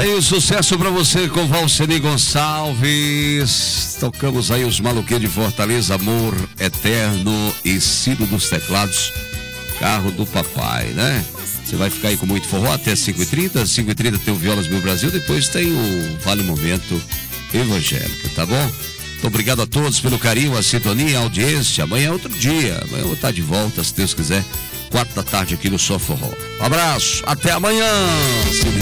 Aí o sucesso pra você com Valceni Gonçalves. Tocamos aí os Maluquinhos de Fortaleza, Amor Eterno e Cido dos Teclados, Carro do Papai, né? Você vai ficar aí com muito forró até 5h30. 5h30 tem o Violas Meu Brasil, depois tem o Vale Momento Evangélico, tá bom? Muito obrigado a todos pelo carinho, a sintonia, a audiência. Amanhã é outro dia. Amanhã eu vou estar de volta, se Deus quiser, 4 da tarde aqui no Só Forró. Um abraço, até amanhã.